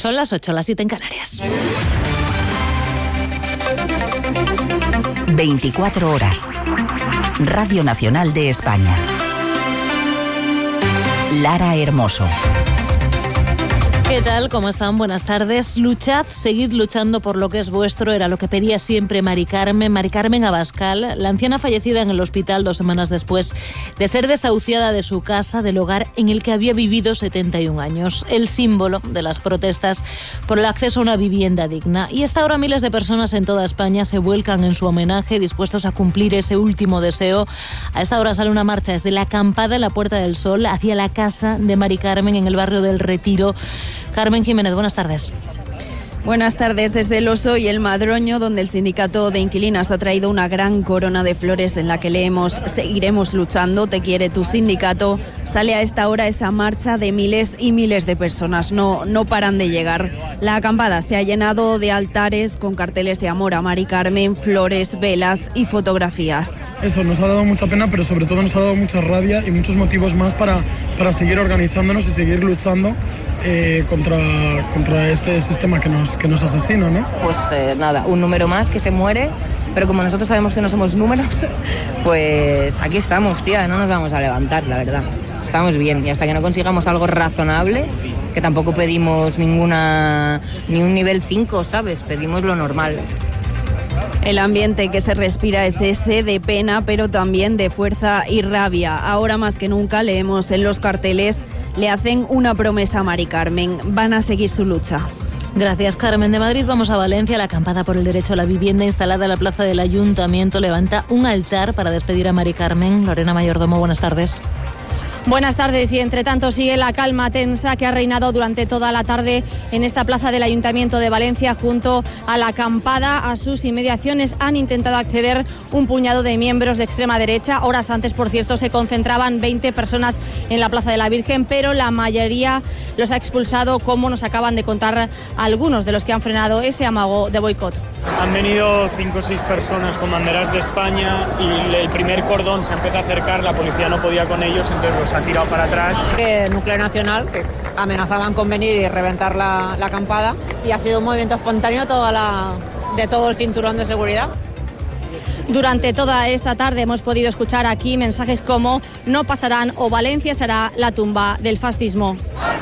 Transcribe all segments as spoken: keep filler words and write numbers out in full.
Son las ocho, las siete en Canarias. veinticuatro horas. Radio Nacional de España. Lara Hermoso. ¿Qué tal? ¿Cómo están? Buenas tardes. Luchad, seguid luchando por lo que es vuestro. Era lo que pedía siempre Mari Carmen, Mari Carmen Abascal, la anciana fallecida en el hospital dos semanas después de ser desahuciada de su casa, del hogar en el que había vivido setenta y un años. El símbolo de las protestas por el acceso a una vivienda digna. Y hasta ahora miles de personas en toda España se vuelcan en su homenaje, dispuestos a cumplir ese último deseo. A esta hora sale una marcha desde la acampada en la Puerta del Sol hacia la casa de Mari Carmen en el barrio del Retiro. Carmen Jiménez, buenas tardes. Buenas tardes. Desde el Oso y el Madroño, donde el sindicato de inquilinas ha traído una gran corona de flores en la que leemos "Seguiremos luchando, te quiere tu sindicato", sale a esta hora esa marcha de miles y miles de personas. No, no paran de llegar. La acampada se ha llenado de altares con carteles de amor a Mari Carmen, flores, velas y fotografías. Eso nos ha dado mucha pena, pero sobre todo nos ha dado mucha rabia y muchos motivos más para, para seguir organizándonos y seguir luchando eh, contra, contra este sistema que nos, que nos asesina, ¿no? Pues eh, nada, un número más que se muere, pero como nosotros sabemos que no somos números, pues aquí estamos, tía, no nos vamos a levantar, la verdad. Estamos bien y hasta que no consigamos algo razonable, que tampoco pedimos ninguna ni un nivel cinco, ¿sabes? Pedimos lo normal. El ambiente que se respira es ese de pena, pero también de fuerza y rabia. Ahora más que nunca leemos en los carteles: le hacen una promesa a Mari Carmen, van a seguir su lucha. Gracias, Carmen. De Madrid vamos a Valencia. La acampada por el derecho a la vivienda instalada en la plaza del Ayuntamiento levanta un altar para despedir a Mari Carmen. Lorena Mayordomo, buenas tardes. Buenas tardes. Y entre tanto sigue la calma tensa que ha reinado durante toda la tarde en esta plaza del Ayuntamiento de Valencia. Junto a la acampada, a sus inmediaciones han intentado acceder un puñado de miembros de extrema derecha. Horas antes, por cierto, se concentraban veinte personas en la Plaza de la Virgen, pero la mayoría los ha expulsado, como nos acaban de contar algunos de los que han frenado ese amago de boicot. Han venido cinco o seis personas con banderas de España y el primer cordón se empezó a acercar, la policía no podía con ellos, entonces los ha tirado para atrás. El Núcleo Nacional, que amenazaban con venir y reventar la, la acampada, y ha sido un movimiento espontáneo toda la, de todo el cinturón de seguridad. Durante toda esta tarde hemos podido escuchar aquí mensajes como "no pasarán" o "Valencia será la tumba del fascismo".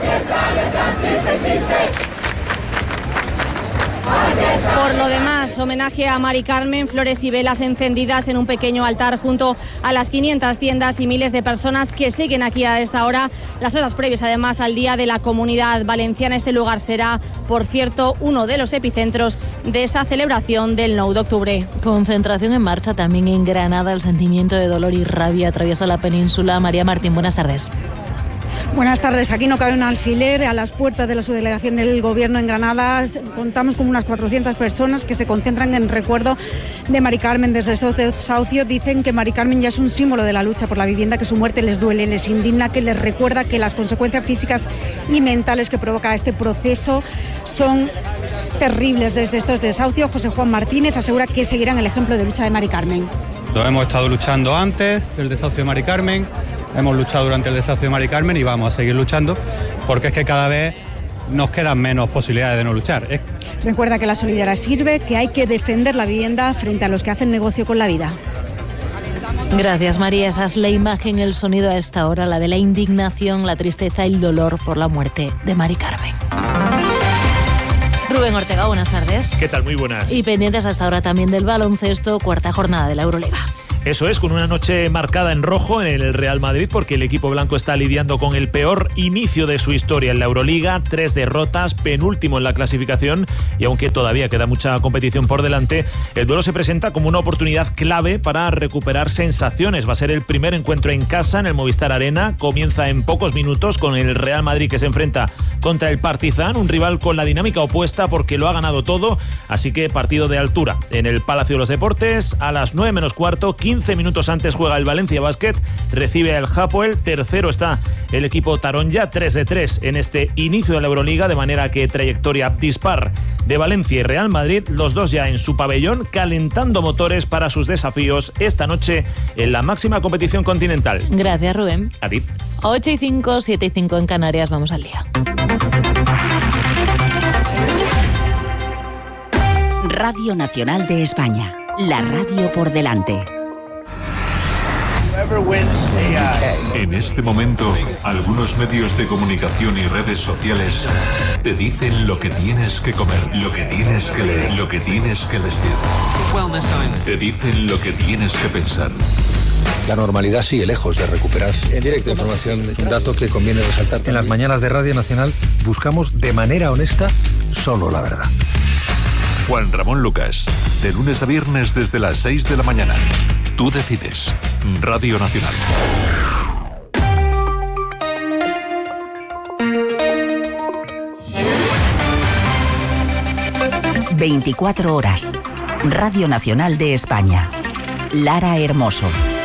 Por lo demás, homenaje a Mari Carmen, flores y velas encendidas en un pequeño altar junto a las quinientas tiendas y miles de personas que siguen aquí a esta hora, las horas previas además al Día de la Comunidad Valenciana. Este lugar será, por cierto, uno de los epicentros de esa celebración del nueve de octubre. Concentración en marcha también en Granada. El sentimiento de dolor y rabia atraviesa la península. María Martín, buenas tardes. Buenas tardes. Aquí no cabe un alfiler. A las puertas de la subdelegación del Gobierno en Granada contamos con unas cuatrocientas personas que se concentran en recuerdo de Mari Carmen. Desde estos desahucios dicen que Mari Carmen ya es un símbolo de la lucha por la vivienda, que su muerte les duele, les indigna, que les recuerda que las consecuencias físicas y mentales que provoca este proceso son terribles. Desde estos desahucios, José Juan Martínez asegura que seguirán el ejemplo de lucha de Mari Carmen. Lo hemos estado luchando antes del desahucio de Mari Carmen, hemos luchado durante el desahucio de Mari Carmen y vamos a seguir luchando, porque es que cada vez nos quedan menos posibilidades de no luchar. Es... Recuerda que la solidaridad sirve, que hay que defender la vivienda frente a los que hacen negocio con la vida. Gracias, María. Esa es la imagen, el sonido a esta hora, la de la indignación, la tristeza y el dolor por la muerte de Mari Carmen. Rubén Ortega, buenas tardes. ¿Qué tal? Muy buenas. Y pendientes hasta ahora también del baloncesto, cuarta jornada de la Euroliga. Eso es, con una noche marcada en rojo en el Real Madrid, porque el equipo blanco está lidiando con el peor inicio de su historia en la Euroliga. Tres derrotas, penúltimo en la clasificación, y aunque todavía queda mucha competición por delante, el duelo se presenta como una oportunidad clave para recuperar sensaciones. Va a ser el primer encuentro en casa en el Movistar Arena. Comienza en pocos minutos con el Real Madrid, que se enfrenta contra el Partizan, un rival con la dinámica opuesta porque lo ha ganado todo, así que partido de altura en el Palacio de los Deportes a las nueve menos cuarto. quince minutos antes juega el Valencia Basket, recibe al Hapoel. Tercero está el equipo Taronja, tres de tres en este inicio de la Euroliga, de manera que trayectoria dispar de Valencia y Real Madrid, los dos ya en su pabellón, calentando motores para sus desafíos esta noche en la máxima competición continental. Gracias, Rubén. A ti. ocho y cinco, siete y cinco en Canarias, vamos al día. Radio Nacional de España. La radio por delante. En este momento, algunos medios de comunicación y redes sociales te dicen lo que tienes que comer, lo que tienes que leer, lo que tienes que vestir. Te dicen lo que tienes que pensar. La normalidad sigue lejos de recuperarse. En directo, información, un dato que conviene resaltar. En las mañanas de Radio Nacional buscamos de manera honesta solo la verdad. Juan Ramón Lucas, de lunes a viernes desde las seis de la mañana. Tú decides. Radio Nacional. veinticuatro horas. Radio Nacional de España. Lara Hermoso.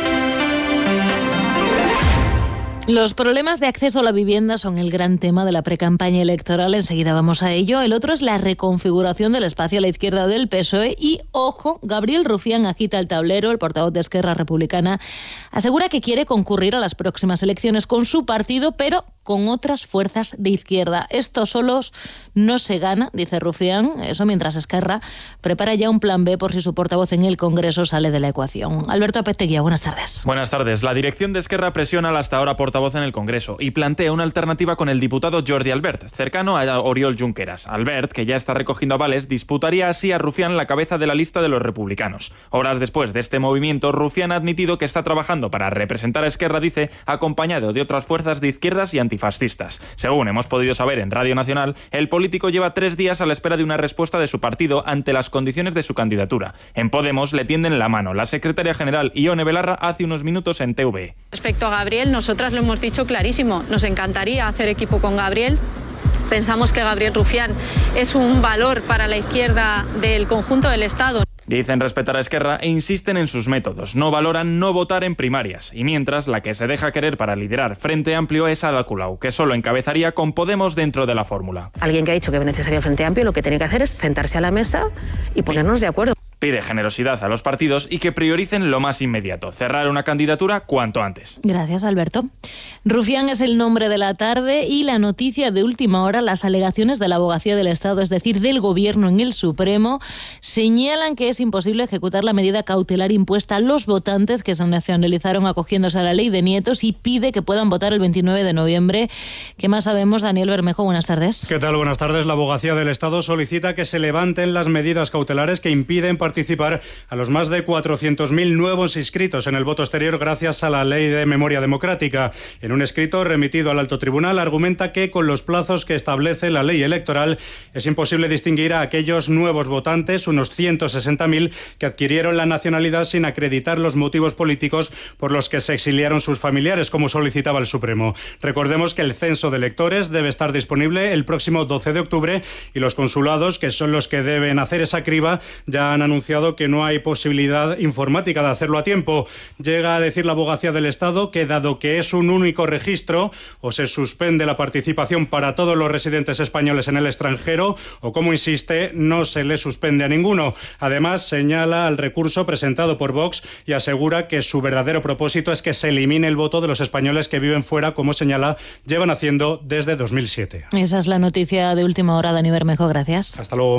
Los problemas de acceso a la vivienda son el gran tema de la precampaña electoral. Enseguida vamos a ello. El otro es la reconfiguración del espacio a la izquierda del P S O E. Y, ojo, Gabriel Rufián agita el tablero. El portavoz de Esquerra Republicana asegura que quiere concurrir a las próximas elecciones con su partido, pero con otras fuerzas de izquierda. Esto solos no se gana, dice Rufián. Eso mientras Esquerra prepara ya un plan B por si su portavoz en el Congreso sale de la ecuación. Alberto Apeteguía, buenas tardes. Buenas tardes. La dirección de Esquerra presiona al hasta ahora portavoz en el Congreso y plantea una alternativa con el diputado Jordi Albert, cercano a Oriol Junqueras. Albert, que ya está recogiendo avales, disputaría así a Rufián la cabeza de la lista de los republicanos. Horas después de este movimiento, Rufián ha admitido que está trabajando para representar a Esquerra, dice, acompañado de otras fuerzas de izquierdas y antifascistas. Según hemos podido saber en Radio Nacional, el político lleva tres días a la espera de una respuesta de su partido ante las condiciones de su candidatura. En Podemos le tienden la mano la secretaria general Ione Belarra hace unos minutos en T V E. Respecto a Gabriel, nosotras lo hemos dicho clarísimo, nos encantaría hacer equipo con Gabriel. Pensamos que Gabriel Rufián es un valor para la izquierda del conjunto del Estado. Dicen respetar a Esquerra e insisten en sus métodos. No valoran no votar en primarias. Y mientras, la que se deja querer para liderar Frente Amplio es Ada Colau, que solo encabezaría con Podemos dentro de la fórmula. Alguien que ha dicho que es necesario el Frente Amplio lo que tiene que hacer es sentarse a la mesa y ponernos de acuerdo. Pide generosidad a los partidos y que prioricen lo más inmediato, cerrar una candidatura cuanto antes. Gracias, Alberto. Rufián es el nombre de la tarde y la noticia de última hora, las alegaciones de la Abogacía del Estado, es decir, del Gobierno en el Supremo, señalan que es imposible ejecutar la medida cautelar impuesta a los votantes que se nacionalizaron acogiéndose a la ley de nietos y pide que puedan votar el veintinueve de noviembre. ¿Qué más sabemos? Daniel Bermejo, buenas tardes. ¿Qué tal? Buenas tardes. La Abogacía del Estado solicita que se levanten las medidas cautelares que impiden participar a los más de cuatrocientos mil nuevos inscritos en el voto exterior gracias a la Ley de Memoria Democrática. En un escrito remitido al Alto Tribunal argumenta que con los plazos que establece la ley electoral es imposible distinguir a aquellos nuevos votantes, unos ciento sesenta mil, que adquirieron la nacionalidad sin acreditar los motivos políticos por los que se exiliaron sus familiares, como solicitaba el Supremo. Recordemos que el censo de electores debe estar disponible el próximo doce de octubre y los consulados, que son los que deben hacer esa criba, ya han anunciado que no hay posibilidad informática de hacerlo a tiempo. Llega a decir la Abogacía del Estado que, dado que es un único registro, o se suspende la participación para todos los residentes españoles en el extranjero, o, como insiste, no se le suspende a ninguno. Además, señala al recurso presentado por Vox y asegura que su verdadero propósito es que se elimine el voto de los españoles que viven fuera, como señala, llevan haciendo desde dos mil siete. Esa es la noticia de última hora, Dani Bermejo. Gracias. Hasta luego.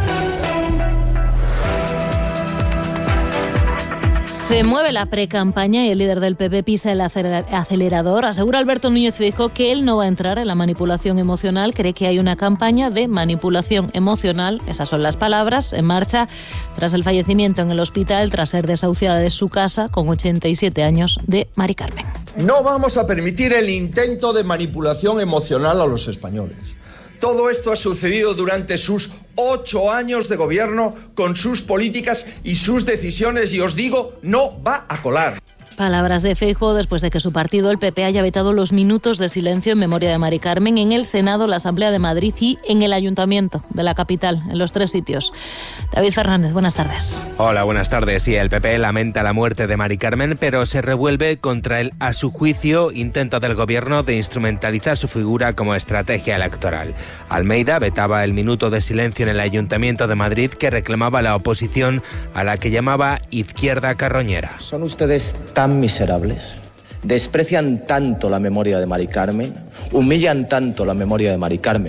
Se mueve la precampaña y el líder del P P pisa el acelerador. Asegura Alberto Núñez Feijóo que él no va a entrar en la manipulación emocional. Cree que hay una campaña de manipulación emocional, esas son las palabras, en marcha tras el fallecimiento en el hospital, tras ser desahuciada de su casa con ochenta y siete años, de Mari Carmen. No vamos a permitir el intento de manipulación emocional a los españoles. Todo esto ha sucedido durante sus ocho años de gobierno, con sus políticas y sus decisiones, y os digo, no va a colar. Palabras de Feijóo después de que su partido, el P P, haya vetado los minutos de silencio en memoria de Mari Carmen en el Senado, la Asamblea de Madrid y en el Ayuntamiento de la capital, en los tres sitios. David Fernández, buenas tardes. Hola, buenas tardes. Sí, el P P lamenta la muerte de Mari Carmen, pero se revuelve contra el, a su juicio, intento del gobierno de instrumentalizar su figura como estrategia electoral. Almeida vetaba el minuto de silencio en el Ayuntamiento de Madrid que reclamaba la oposición a la que llamaba izquierda carroñera. Son ustedes tan miserables, desprecian tanto la memoria de Mari Carmen, humillan tanto la memoria de Mari Carmen,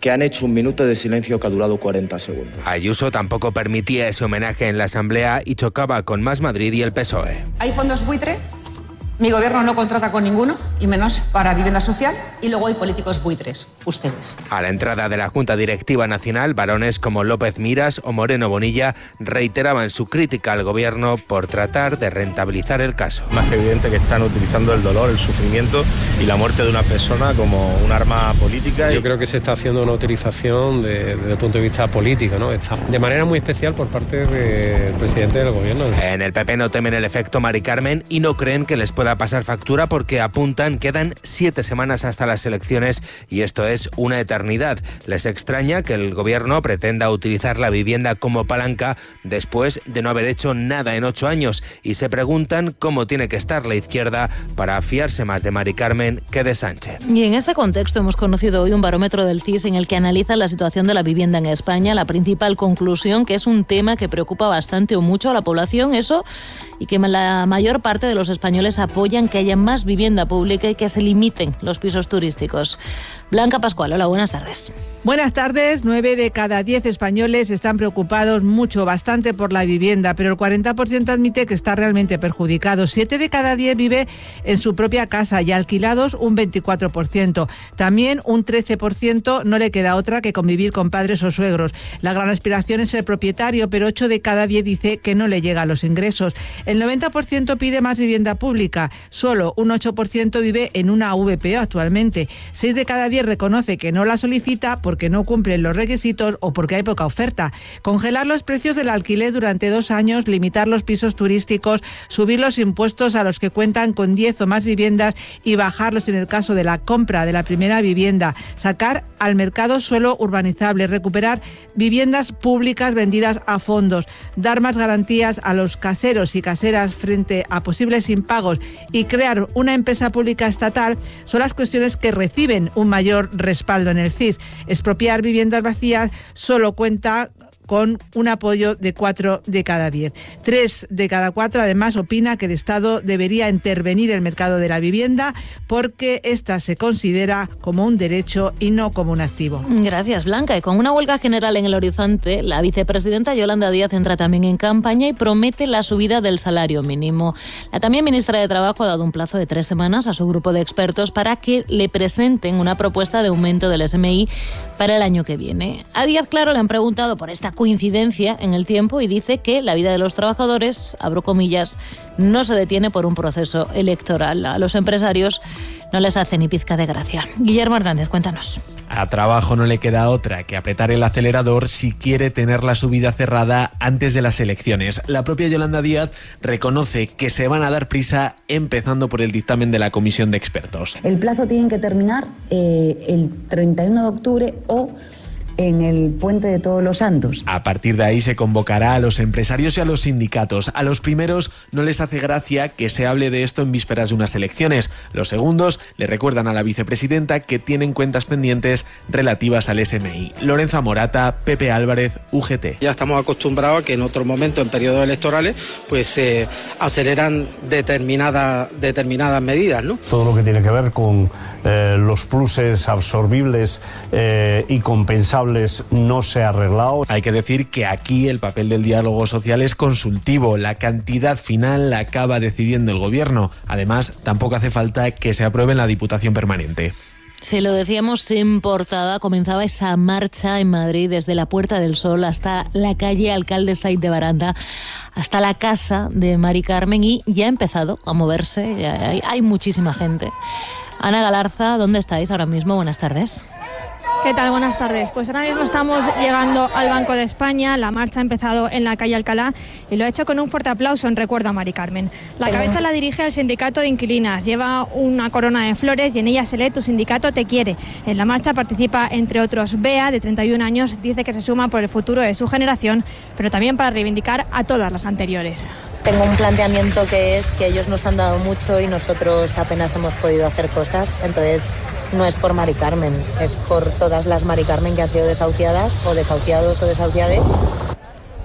que han hecho un minuto de silencio que ha durado cuarenta segundos. Ayuso tampoco permitía ese homenaje en la Asamblea y chocaba con Más Madrid y el P S O E. Hay fondos buitre. Mi gobierno no contrata con ninguno, y menos para vivienda social, y luego hay políticos buitres, ustedes. A la entrada de la Junta Directiva Nacional, varones como López Miras o Moreno Bonilla reiteraban su crítica al gobierno por tratar de rentabilizar el caso. Más que evidente que están utilizando el dolor, el sufrimiento y la muerte de una persona como un arma política. Yo creo que se está haciendo una utilización de, desde el punto de vista político, ¿no? Está de manera muy especial por parte del presidente del gobierno. En el P P no temen el efecto Mari Carmen y no creen que les pueda a pasar factura porque apuntan quedan siete semanas hasta las elecciones y esto es una eternidad. Les extraña que el gobierno pretenda utilizar la vivienda como palanca después de no haber hecho nada en ocho años y se preguntan cómo tiene que estar la izquierda para fiarse más de Mari Carmen que de Sánchez. Y en este contexto hemos conocido hoy un barómetro del C I S en el que analiza la situación de la vivienda en España. La principal conclusión que es un tema que preocupa bastante o mucho a la población, eso, y que la mayor parte de los españoles apoyan que haya más vivienda pública y que se limiten los pisos turísticos. Blanca Pascual, hola, buenas tardes. Buenas tardes. Nueve de cada diez españoles están preocupados mucho, bastante por la vivienda, pero el cuarenta por ciento admite que está realmente perjudicado. Siete de cada diez vive en su propia casa y alquilados un veinticuatro por ciento. También un trece por ciento no le queda otra que convivir con padres o suegros. La gran aspiración es ser propietario, pero ocho de cada diez dice que no le llega a los ingresos. El noventa por ciento pide más vivienda pública. Solo un ocho por ciento vive en una V P O actualmente. Seis de cada diez reconoce que no la solicita porque no cumplen los requisitos o porque hay poca oferta. Congelar los precios del alquiler durante dos años, limitar los pisos turísticos, subir los impuestos a los que cuentan con diez o más viviendas y bajarlos en el caso de la compra de la primera vivienda, sacar al mercado suelo urbanizable, recuperar viviendas públicas vendidas a fondos, dar más garantías a los caseros y caseras frente a posibles impagos y crear una empresa pública estatal son las cuestiones que reciben un mayor respaldo en el C I S. Expropiar viviendas vacías solo cuenta con un apoyo de cuatro de cada diez. Tres de cada cuatro, además, opina que el Estado debería intervenir en el mercado de la vivienda porque ésta se considera como un derecho y no como un activo. Gracias, Blanca. Y con una huelga general en el horizonte, la vicepresidenta Yolanda Díaz entra también en campaña y promete la subida del salario mínimo. La también ministra de Trabajo ha dado un plazo de tres semanas a su grupo de expertos para que le presenten una propuesta de aumento del S M I para el año que viene. A Díaz, claro, le han preguntado por esta coincidencia en el tiempo y dice que la vida de los trabajadores, abro comillas, no se detiene por un proceso electoral. A los empresarios no les hace ni pizca de gracia. Guillermo Hernández, cuéntanos. A Trabajo no le queda otra que apretar el acelerador si quiere tener la subida cerrada antes de las elecciones. La propia Yolanda Díaz reconoce que se van a dar prisa empezando por el dictamen de la comisión de expertos. El plazo tiene que terminar eh, el treinta y uno de octubre o en el Puente de Todos los Santos. A partir de ahí se convocará a los empresarios y a los sindicatos. A los primeros no les hace gracia que se hable de esto en vísperas de unas elecciones. Los segundos le recuerdan a la vicepresidenta que tienen cuentas pendientes relativas al S M I. Lorenza Morata, Pepe Álvarez, U G T. Ya estamos acostumbrados a que en otros momentos, en periodos electorales, pues se eh, aceleran determinadas, determinadas medidas, ¿no? Todo lo que tiene que ver con eh, los pluses absorbibles eh, y compensables no se ha arreglado. Hay que decir que aquí el papel del diálogo social es consultivo. La cantidad final la acaba decidiendo el gobierno. Además, tampoco hace falta que se apruebe en la Diputación Permanente. Se lo decíamos en portada, comenzaba esa marcha en Madrid desde la Puerta del Sol hasta la calle Alcalde Saiz de Baranda, hasta la casa de Mari Carmen y ya ha empezado a moverse, ya hay, hay muchísima gente. Ana Galarza, ¿dónde estáis ahora mismo? Buenas tardes. ¿Qué tal? Buenas tardes. Pues ahora mismo estamos llegando al Banco de España. La marcha ha empezado en la calle Alcalá y lo ha hecho con un fuerte aplauso en recuerdo a Mari Carmen. La cabeza la dirige el sindicato de inquilinas. Lleva una corona de flores y en ella se lee "Tu sindicato te quiere". En la marcha participa, entre otros, Bea, de treinta y un años. Dice que se suma por el futuro de su generación, pero también para reivindicar a todas las anteriores. Tengo un planteamiento que es que ellos nos han dado mucho y nosotros apenas hemos podido hacer cosas, entonces no es por Mari Carmen, es por todas las Mari Carmen que han sido desahuciadas o desahuciados o desahuciades.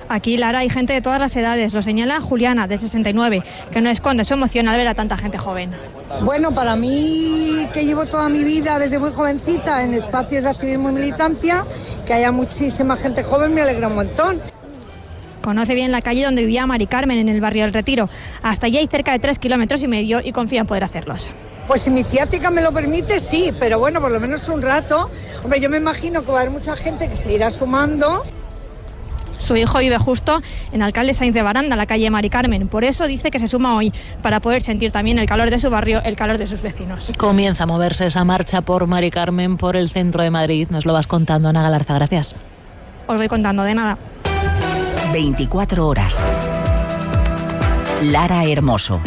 Aquí, Lara, hay gente de todas las edades. Lo señala Juliana, de sesenta y nueve, que no esconde su emoción al ver a tanta gente joven. Bueno, para mí, que llevo toda mi vida desde muy jovencita en espacios de activismo y militancia, que haya muchísima gente joven me alegra un montón. Conoce bien la calle donde vivía Mari Carmen, en el barrio del Retiro. Hasta allí hay cerca de tres kilómetros y medio y confía en poder hacerlos. Pues si mi ciática me lo permite, sí, pero bueno, por lo menos un rato. Hombre, yo me imagino que va a haber mucha gente que se irá sumando. Su hijo vive justo en Alcalde Sainz de Baranda, la calle Mari Carmen. Por eso dice que se suma hoy, para poder sentir también el calor de su barrio, el calor de sus vecinos. Comienza a moverse esa marcha por Mari Carmen, por el centro de Madrid. Nos lo vas contando, Ana Galarza, gracias. Os voy contando, de nada. veinticuatro horas. Lara Hermoso.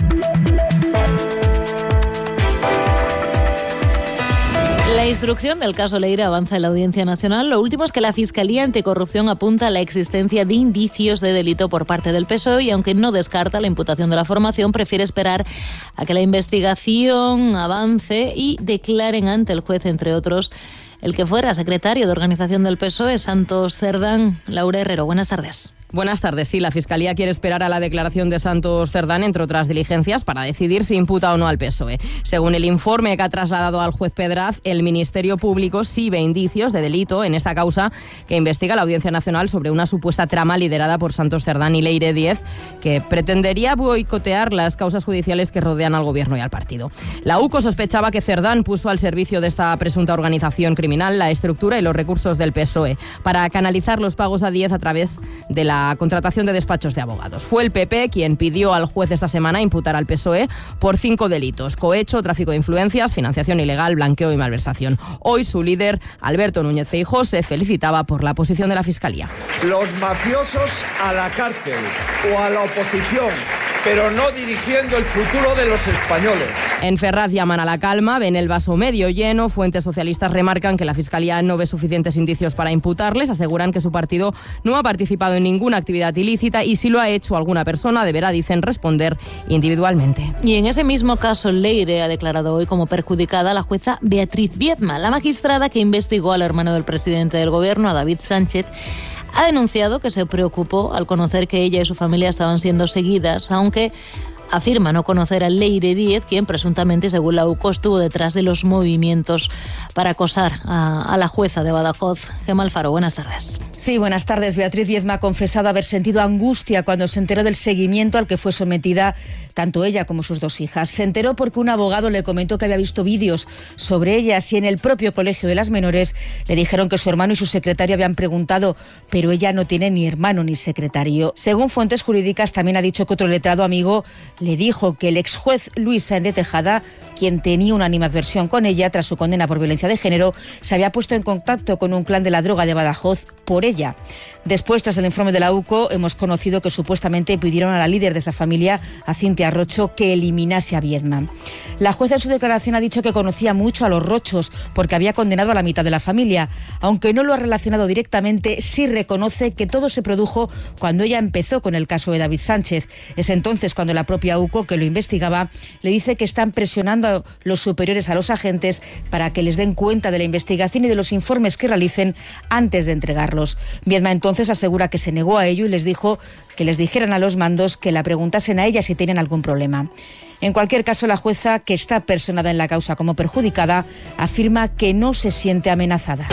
La instrucción del caso Leire avanza en la Audiencia Nacional. Lo último es que la Fiscalía Anticorrupción apunta a la existencia de indicios de delito por parte del P S O E y, aunque no descarta la imputación de la formación, prefiere esperar a que la investigación avance y declaren ante el juez, entre otros, el que fuera secretario de organización del P S O E, Santos Cerdán. Laura Herrero, buenas tardes. Buenas tardes. Sí, la Fiscalía quiere esperar a la declaración de Santos Cerdán, entre otras diligencias, para decidir si imputa o no al P S O E. Según el informe que ha trasladado al juez Pedraz, el Ministerio Público sí ve indicios de delito en esta causa que investiga la Audiencia Nacional sobre una supuesta trama liderada por Santos Cerdán y Leire Díez, que pretendería boicotear las causas judiciales que rodean al Gobierno y al partido. La U C O sospechaba que Cerdán puso al servicio de esta presunta organización criminal la estructura y los recursos del P S O E para canalizar los pagos a Díez a través de la contratación de despachos de abogados. Fue el P P quien pidió al juez esta semana imputar al P S O E por cinco delitos: cohecho, tráfico de influencias, financiación ilegal, blanqueo y malversación. Hoy su líder, Alberto Núñez Feijóo, se felicitaba por la posición de la Fiscalía. Los mafiosos a la cárcel o a la oposición, pero no dirigiendo el futuro de los españoles. En Ferraz llaman a la calma, ven el vaso medio lleno. Fuentes socialistas remarcan que la Fiscalía no ve suficientes indicios para imputarles. Aseguran que su partido no ha participado en ninguna actividad ilícita y si lo ha hecho alguna persona deberá, dicen, responder individualmente. Y en ese mismo caso, Leire ha declarado hoy como perjudicada la jueza Beatriz Viedma, la magistrada que investigó al hermano del presidente del Gobierno, a David Sánchez. Ha denunciado que se preocupó al conocer que ella y su familia estaban siendo seguidas, aunque afirma no conocer a Leire Díez, quien presuntamente, según la U C O, estuvo detrás de los movimientos para acosar a, a la jueza de Badajoz. Gemma Alfaro, buenas tardes. Sí, buenas tardes. Beatriz Viedma ha confesado haber sentido angustia cuando se enteró del seguimiento al que fue sometida tanto ella como sus dos hijas. Se enteró porque un abogado le comentó que había visto vídeos sobre ellas y en el propio colegio de las menores le dijeron que su hermano y su secretario habían preguntado, pero ella no tiene ni hermano ni secretario. Según fuentes jurídicas, también ha dicho que otro letrado amigo le dijo que el ex juez Luis Sáenz de Tejada, quien tenía una animadversión con ella tras su condena por violencia de género, se había puesto en contacto con un clan de la droga de Badajoz por ella. Después, tras el informe de la U C O, hemos conocido que supuestamente pidieron a la líder de esa familia, a Cintia Rocho, que eliminase a Viedma. La jueza en su declaración ha dicho que conocía mucho a los Rochos porque había condenado a la mitad de la familia. Aunque no lo ha relacionado directamente, sí reconoce que todo se produjo cuando ella empezó con el caso de David Sánchez. Es entonces cuando la propia U C O, que lo investigaba, le dice que están presionando a los superiores a los agentes para que les den cuenta de la investigación y de los informes que realicen antes de entregarlos. Viedma entonces asegura que se negó a ello y les dijo que les dijeran a los mandos que la preguntasen a ella si tenían algún problema. En cualquier caso, la jueza, que está personada en la causa como perjudicada, afirma que no se siente amenazada.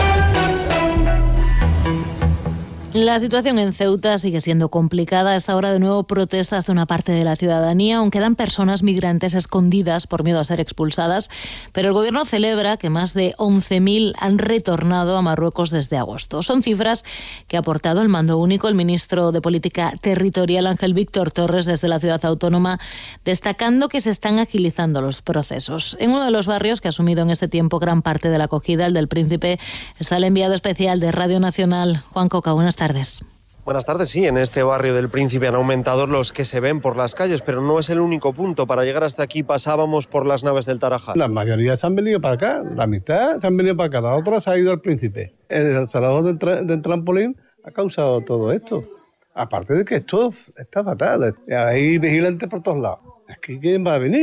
La situación en Ceuta sigue siendo complicada. A esta hora, de nuevo, protestas de una parte de la ciudadanía. Aún quedan personas migrantes escondidas por miedo a ser expulsadas, pero el Gobierno celebra que más de once mil han retornado a Marruecos desde agosto. Son cifras que ha aportado el mando único, el ministro de Política Territorial, Ángel Víctor Torres, desde la ciudad autónoma, destacando que se están agilizando los procesos. En uno de los barrios que ha asumido en este tiempo gran parte de la acogida, el del Príncipe, está el enviado especial de Radio Nacional, Juan Coca. Buenas tardes. Tardes. Buenas tardes. Sí, en este barrio del Príncipe han aumentado los que se ven por las calles, pero no es el único punto. Para llegar hasta aquí pasábamos por las naves del Tarajal. La mayoría se han venido para acá, la mitad se han venido para acá, la otra se ha ido al Príncipe. El salón del, tra del trampolín ha causado todo esto. Aparte de que esto está fatal, hay vigilantes por todos lados. Es que ¿quién va a venir?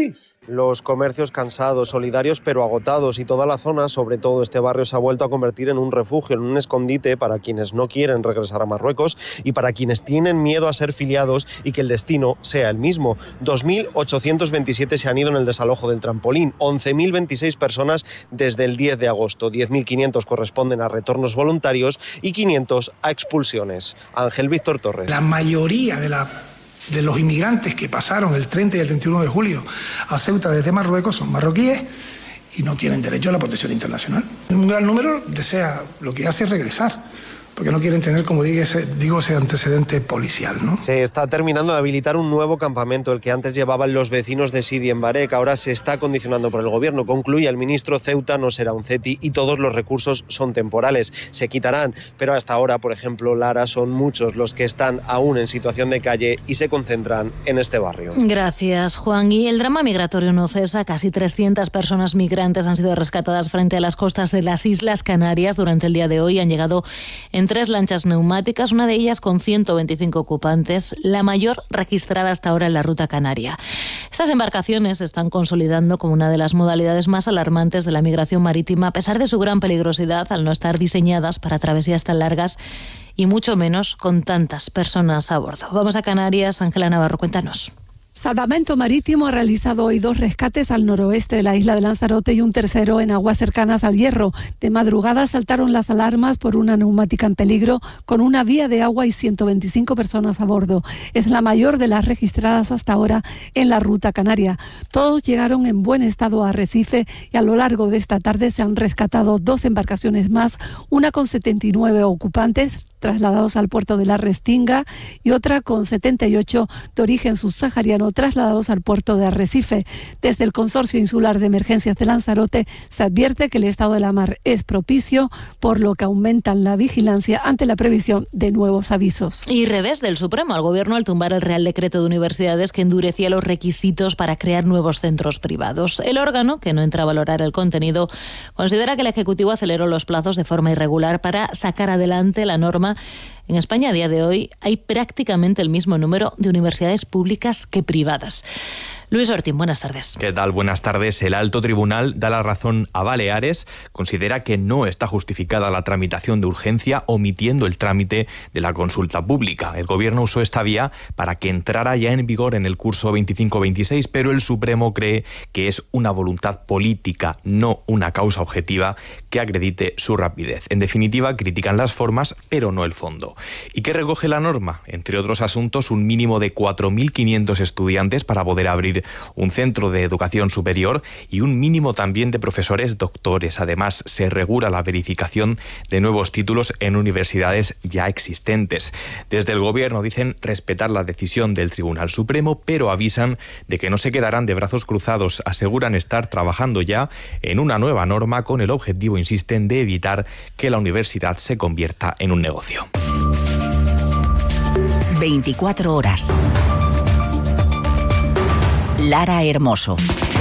Los comercios cansados, solidarios pero agotados, y toda la zona, sobre todo este barrio, se ha vuelto a convertir en un refugio, en un escondite para quienes no quieren regresar a Marruecos y para quienes tienen miedo a ser filiados y que el destino sea el mismo. dos mil ochocientos veintisiete se han ido en el desalojo del trampolín, once mil veintiséis personas desde el diez de agosto, diez mil quinientos corresponden a retornos voluntarios y quinientos a expulsiones. Ángel Víctor Torres. La mayoría de la de los inmigrantes que pasaron el treinta y el treinta y uno de julio a Ceuta desde Marruecos son marroquíes y no tienen derecho a la protección internacional. Un gran número desea, lo que hace es regresar, porque no quieren tener, como digo, ese, digo, ese antecedente policial, ¿no? Se está terminando de habilitar un nuevo campamento, el que antes llevaban los vecinos de Sidi en Barek, ahora se está condicionando por el gobierno. Concluye el ministro: Ceuta no será un C E T I y todos los recursos son temporales, se quitarán, pero hasta ahora, por ejemplo, Lara, son muchos los que están aún en situación de calle y se concentran en este barrio. Gracias, Juan. Y el drama migratorio no cesa. Casi trescientas personas migrantes han sido rescatadas frente a las costas de las Islas Canarias durante el día de hoy. Han llegado en tres lanchas neumáticas, una de ellas con ciento veinticinco ocupantes, la mayor registrada hasta ahora en la ruta canaria. Estas embarcaciones se están consolidando como una de las modalidades más alarmantes de la migración marítima, a pesar de su gran peligrosidad, al no estar diseñadas para travesías tan largas y mucho menos con tantas personas a bordo. Vamos a Canarias. Ángela Navarro, cuéntanos. Salvamento Marítimo ha realizado hoy dos rescates al noroeste de la isla de Lanzarote y un tercero en aguas cercanas al Hierro. De madrugada saltaron las alarmas por una neumática en peligro con una vía de agua y ciento veinticinco personas a bordo. Es la mayor de las registradas hasta ahora en la ruta canaria. Todos llegaron en buen estado a Arrecife y a lo largo de esta tarde se han rescatado dos embarcaciones más, una con setenta y nueve ocupantes trasladados al puerto de La Restinga y otra con setenta y ocho de origen subsahariano trasladados al puerto de Arrecife. Desde el Consorcio Insular de Emergencias de Lanzarote se advierte que el estado de la mar es propicio, por lo que aumentan la vigilancia ante la previsión de nuevos avisos. Y revés del Supremo al Gobierno al tumbar el Real Decreto de Universidades que endurecía los requisitos para crear nuevos centros privados. El órgano, que no entra a valorar el contenido, considera que el Ejecutivo aceleró los plazos de forma irregular para sacar adelante la norma. En España, a día de hoy, hay prácticamente el mismo número de universidades públicas que privadas. Luis Ortín, buenas tardes. ¿Qué tal? Buenas tardes. El alto tribunal da la razón a Baleares. Considera que no está justificada la tramitación de urgencia, omitiendo el trámite de la consulta pública. El Gobierno usó esta vía para que entrara ya en vigor en el curso veinticinco veintiséis, pero el Supremo cree que es una voluntad política, no una causa objetiva que acredite su rapidez. En definitiva, critican las formas, pero no el fondo. ¿Y qué recoge la norma? Entre otros asuntos, un mínimo de cuatro mil quinientos estudiantes para poder abrir un centro de educación superior y un mínimo también de profesores doctores. Además, se regula la verificación de nuevos títulos en universidades ya existentes. Desde el Gobierno dicen respetar la decisión del Tribunal Supremo, pero avisan de que no se quedarán de brazos cruzados. Aseguran estar trabajando ya en una nueva norma con el objetivo, insisten, de evitar que la universidad se convierta en un negocio. veinticuatro horas. Lara Hermoso.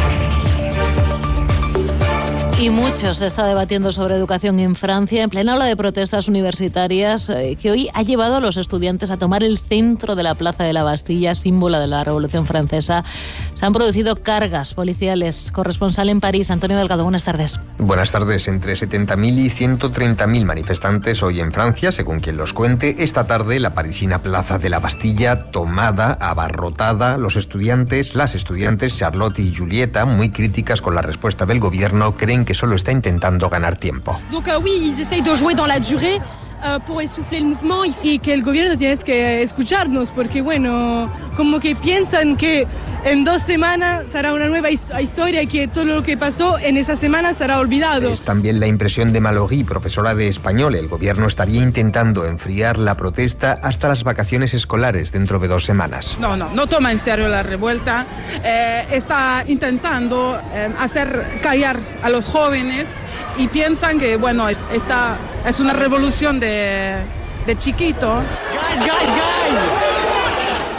Y mucho se está debatiendo sobre educación en Francia, en plena ola de protestas universitarias, eh, que hoy ha llevado a los estudiantes a tomar el centro de la Plaza de la Bastilla, símbolo de la Revolución Francesa. Se han producido cargas policiales. Corresponsal en París, Antonio Delgado, buenas tardes. Buenas tardes. Entre setenta mil y ciento treinta mil manifestantes hoy en Francia, según quien los cuente. Esta tarde la parisina Plaza de la Bastilla tomada, abarrotada. Los estudiantes, las estudiantes, Charlotte y Julieta, muy críticas con la respuesta del gobierno, creen que solo está intentando ganar tiempo. Donc uh, oui, ils essayent de jouer dans la durée uh, pour essouffler el mouvement y que el gobierno tiene que escucharnos porque bueno, como que piensan que en dos semanas será una nueva historia y que todo lo que pasó en esa semana será olvidado. Es también la impresión de Malogui, profesora de español. El gobierno estaría intentando enfriar la protesta hasta las vacaciones escolares dentro de dos semanas. No, no, no toma en serio la revuelta. Eh, está intentando eh, hacer callar a los jóvenes y piensan que, bueno, esta es una revolución de, de chiquito. ¡Guys, guys, guys!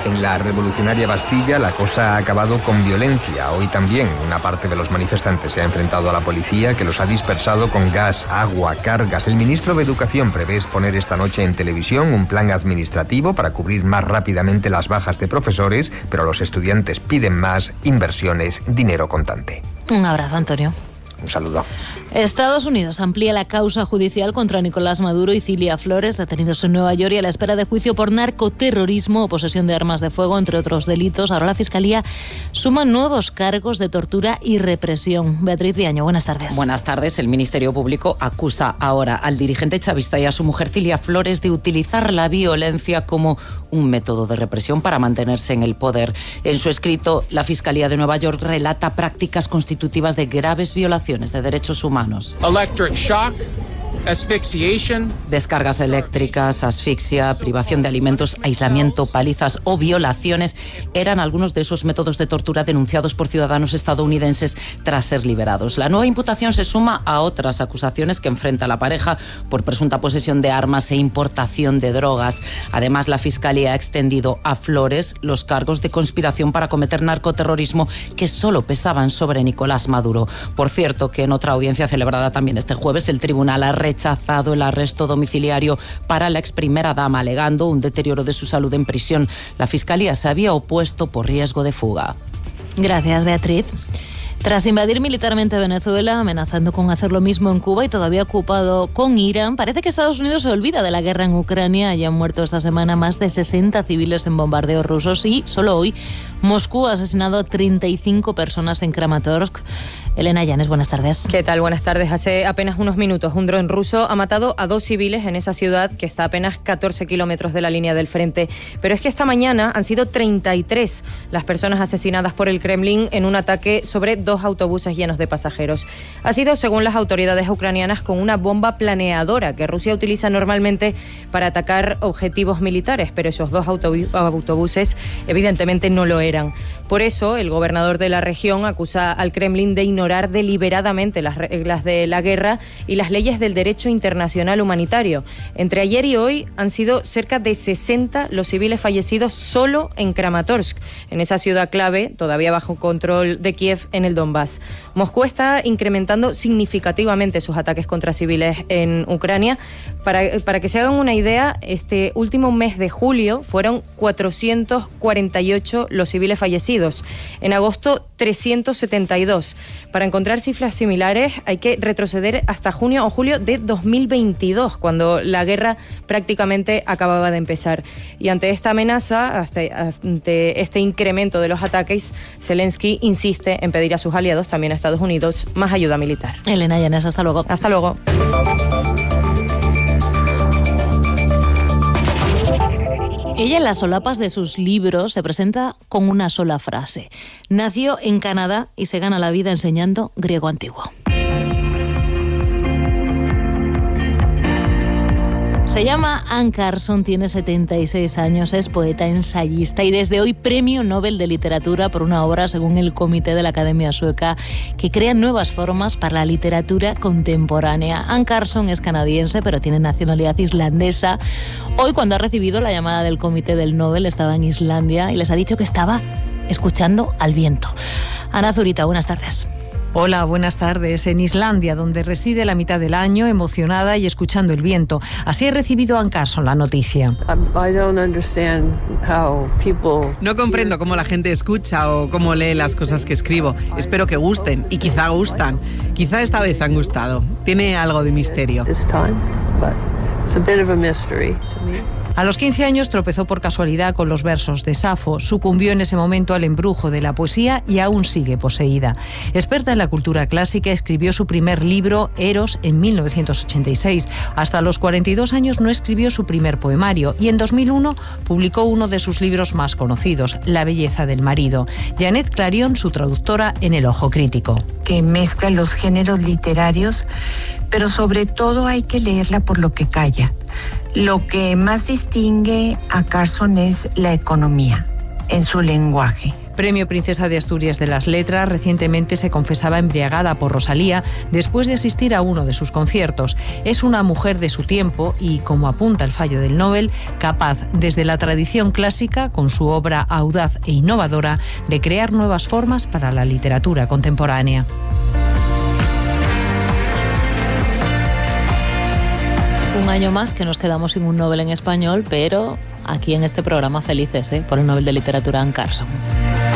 En la revolucionaria Bastilla la cosa ha acabado con violencia. Hoy también una parte de los manifestantes se ha enfrentado a la policía, que los ha dispersado con gas, agua, cargas. El ministro de Educación prevé exponer esta noche en televisión un plan administrativo para cubrir más rápidamente las bajas de profesores, pero los estudiantes piden más inversiones, dinero contante. Un abrazo, Antonio. Un saludo. Estados Unidos amplía la causa judicial contra Nicolás Maduro y Cilia Flores, detenidos en Nueva York y a la espera de juicio por narcoterrorismo o posesión de armas de fuego, entre otros delitos. Ahora la Fiscalía suma nuevos cargos de tortura y represión. Beatriz Viaño, buenas tardes. Buenas tardes. El Ministerio Público acusa ahora al dirigente chavista y a su mujer Cilia Flores de utilizar la violencia como un método de represión para mantenerse en el poder. En su escrito, la Fiscalía de Nueva York relata prácticas constitutivas de graves violaciones de derechos humanos. Electric shock, asphyxiation, descargas eléctricas, asfixia, privación de alimentos, aislamiento, palizas o violaciones eran algunos de esos métodos de tortura denunciados por ciudadanos estadounidenses tras ser liberados. La nueva imputación se suma a otras acusaciones que enfrenta la pareja por presunta posesión de armas e importación de drogas. Además, la Fiscalía ha extendido a Flores los cargos de conspiración para cometer narcoterrorismo que solo pesaban sobre Nicolás Maduro. Por cierto, que en otra audiencia celebrada también este jueves, el tribunal ha rechazado el arresto domiciliario para la ex primera dama, alegando un deterioro de su salud en prisión. La Fiscalía se había opuesto por riesgo de fuga. Gracias, Beatriz. Tras invadir militarmente Venezuela, amenazando con hacer lo mismo en Cuba y todavía ocupado con Irán, parece que Estados Unidos se olvida de la guerra en Ucrania. Ya han muerto esta semana más de sesenta civiles en bombardeos rusos y solo hoy Moscú ha asesinado a treinta y cinco personas en Kramatorsk. Elena Llanes, buenas tardes. ¿Qué tal? Buenas tardes. Hace apenas unos minutos un dron ruso ha matado a dos civiles en esa ciudad que está a apenas catorce kilómetros de la línea del frente. Pero es que esta mañana han sido treinta y tres las personas asesinadas por el Kremlin en un ataque sobre dos autobuses llenos de pasajeros. Ha sido, según las autoridades ucranianas, con una bomba planeadora que Rusia utiliza normalmente para atacar objetivos militares, pero esos dos autobuses evidentemente no lo eran. Por eso, el gobernador de la región acusa al Kremlin de ignorar deliberadamente las reglas de la guerra y las leyes del derecho internacional humanitario. Entre ayer y hoy han sido cerca de sesenta los civiles fallecidos solo en Kramatorsk, en esa ciudad clave, todavía bajo control de Kiev, en el Donbass. Moscú está incrementando significativamente sus ataques contra civiles en Ucrania. Para, para que se hagan una idea, este último mes de julio fueron cuatrocientos cuarenta y ocho los civiles fallecidos. En agosto, trescientos setenta y dos. Para encontrar cifras similares hay que retroceder hasta junio o julio de dos mil veintidós, cuando la guerra prácticamente acababa de empezar. Y ante esta amenaza, hasta, ante este incremento de los ataques, Zelensky insiste en pedir a sus aliados, también a Estados Unidos, más ayuda militar. Elena Llanes, hasta luego. Hasta luego. Ella en las solapas de sus libros se presenta con una sola frase. Nació en Canadá y se gana la vida enseñando griego antiguo. Se llama Anne Carson, tiene setenta y seis años, es poeta, ensayista y desde hoy Premio Nobel de Literatura por una obra, según el Comité de la Academia Sueca, que crea nuevas formas para la literatura contemporánea. Anne Carson es canadiense, pero tiene nacionalidad islandesa. Hoy, cuando ha recibido la llamada del Comité del Nobel, estaba en Islandia y les ha dicho que estaba escuchando al viento. Ana Zurita, buenas tardes. Hola, buenas tardes. En Islandia, donde reside la mitad del año, emocionada y escuchando el viento. Así he recibido a Anne Carson la noticia. No comprendo cómo la gente escucha o cómo lee las cosas que escribo. Espero que gusten, y quizá gustan. Quizá esta vez han gustado. Tiene algo de misterio. A los quince años tropezó por casualidad con los versos de Safo, sucumbió en ese momento al embrujo de la poesía y aún sigue poseída. Experta en la cultura clásica, escribió su primer libro, Eros, en mil novecientos ochenta y seis. Hasta los cuarenta y dos años no escribió su primer poemario y en dos mil uno publicó uno de sus libros más conocidos, La belleza del marido. Janet Clarion, su traductora en El Ojo Crítico. Que mezcla los géneros literarios, pero sobre todo hay que leerla por lo que calla. Lo que más distingue a Carson es la economía en su lenguaje. Premio Princesa de Asturias de las Letras, recientemente se confesaba embriagada por Rosalía después de asistir a uno de sus conciertos. Es una mujer de su tiempo y, como apunta el fallo del Nobel, capaz, desde la tradición clásica, con su obra audaz e innovadora, de crear nuevas formas para la literatura contemporánea. Un año más que nos quedamos sin un Nobel en español, pero aquí en este programa felices, ¿eh? Por el Nobel de Literatura Anne Carson.